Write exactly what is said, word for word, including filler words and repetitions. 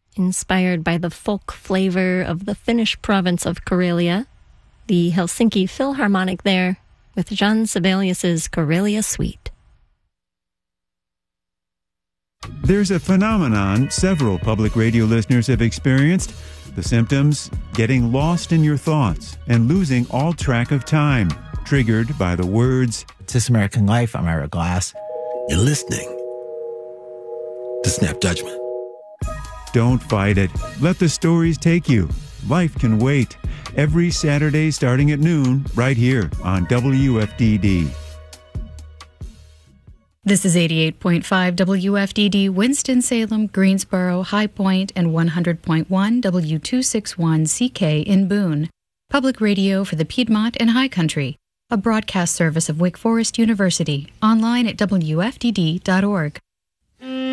inspired by the folk flavor of the Finnish province of Karelia. The Helsinki Philharmonic there with Jean Sibelius's Karelia Suite. There's a phenomenon several public radio listeners have experienced. The symptoms: getting lost in your thoughts and losing all track of time, triggered by the words, "This American Life." I'm Ira Glass. You're listening to Snap Judgment. Don't fight it. Let the stories take you. Life can wait. Every Saturday starting at noon, right here on W F D D. This is eighty-eight point five W F D D, Winston-Salem, Greensboro, High Point, and one hundred point one W two sixty-one C K in Boone. Public radio for the Piedmont and High Country. A broadcast service of Wake Forest University. Online at W F D D dot org.